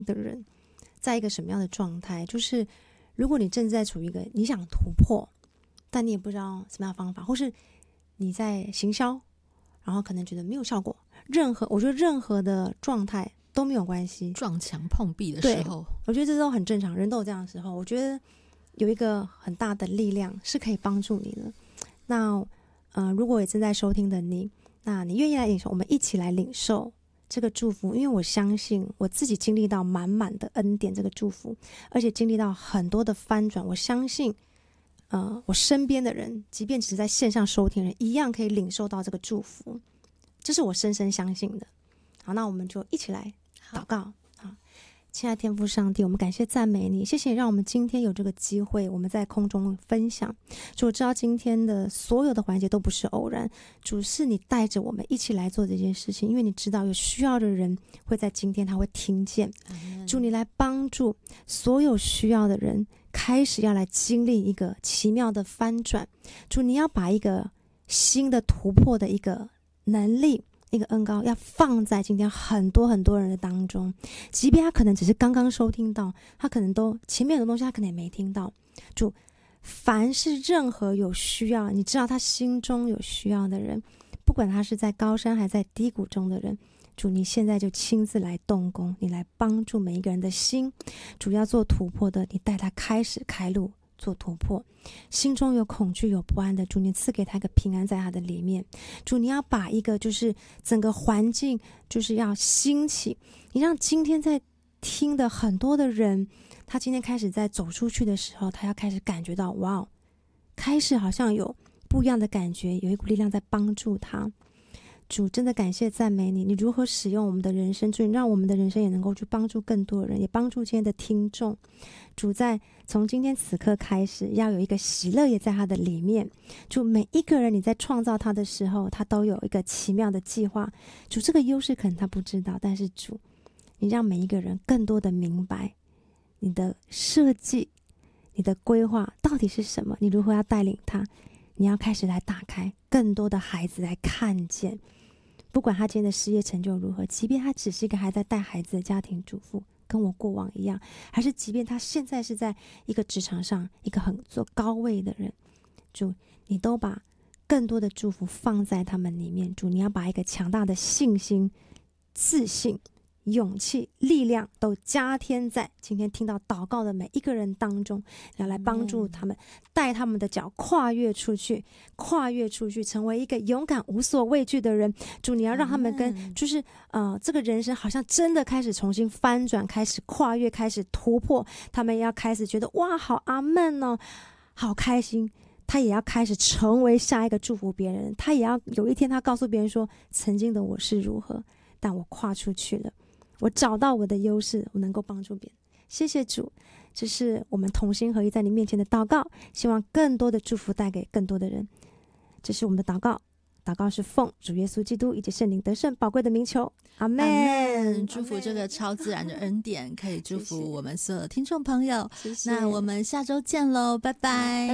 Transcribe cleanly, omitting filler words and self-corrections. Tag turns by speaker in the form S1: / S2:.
S1: 的人在一个什么样的状态，就是如果你正在处于一个你想突破但你也不知道什么样的方法，或是你在行销然后可能觉得没有效果，我觉得任何的状态都没有关系，
S2: 撞墙碰壁的时候，
S1: 我觉得这都很正常，人都有这样的时候。我觉得有一个很大的力量是可以帮助你的。那如果也正在收听的你，那你愿意来领受，我们一起来领受这个祝福，因为我相信我自己经历到满满的恩典，这个祝福，而且经历到很多的翻转。我相信我身边的人，即便只是在线上收听的人，一样可以领受到这个祝福，这是我深深相信的。好，那我们就一起来祷告。好，亲爱的天父上帝，我们感谢赞美你，谢谢你让我们今天有这个机会，我们在空中分享。主，我知道今天的所有的环节都不是偶然，主是你带着我们一起来做这件事情，因为你知道有需要的人会在今天他会听见。主，你来帮助所有需要的人开始要来经历一个奇妙的翻转。主，你要把一个新的突破的一个能力，一个恩膏要放在今天很多很多人的当中，即便他可能只是刚刚收听到，他可能都前面的东西他可能也没听到。主，凡是任何有需要，你知道他心中有需要的人，不管他是在高山还在低谷中的人，主，你现在就亲自来动工，你来帮助每一个人的心。主，要做突破的，你带他开始开路做突破，心中有恐惧有不安的，主，你赐给他一个平安在他的里面。主，你要把一个就是整个环境就是要兴起，你让今天在听的很多的人，他今天开始在走出去的时候，他要开始感觉到哇，开始好像有不一样的感觉，有一股力量在帮助他。主，真的感谢赞美你，你如何使用我们的人生，主，你让我们的人生也能够去帮助更多人，也帮助今天的听众。主，在从今天此刻开始，要有一个喜乐也在他的里面。主，每一个人你在创造他的时候，他都有一个奇妙的计划。主，这个优势可能他不知道，但是主，你让每一个人更多的明白你的设计，你的规划到底是什么，你如何要带领他，你要开始来打开更多的孩子来看见。不管他今天的事业成就如何，即便他只是一个还在带孩子的家庭主妇，跟我过往一样，还是即便他现在是在一个职场上一个很做高位的人，主，你都把更多的祝福放在他们里面。主，你要把一个强大的信心、自信、勇气、力量都加添在今天听到祷告的每一个人当中，要来帮助他们，带他们的脚跨越出去，成为一个勇敢无所畏惧的人。主，你要让他们跟就是这个人生好像真的开始重新翻转，开始跨越，开始突破，他们也要开始觉得哇，好阿们哦，好开心。他也要开始成为下一个祝福别人，他也要有一天他告诉别人说，曾经的我是如何，但我跨出去了，我找到我的优势，我能够帮助别人。谢谢主，这是我们同心合一在你面前的祷告，希望更多的祝福带给更多的人。这是我们的祷告，祷告是奉主耶稣基督以及圣灵得胜宝贵的名求，阿们。
S2: 祝福这个超自然的恩典可以祝福我们所有的听众朋友。
S1: 谢谢，
S2: 那我们下周见喽，拜拜。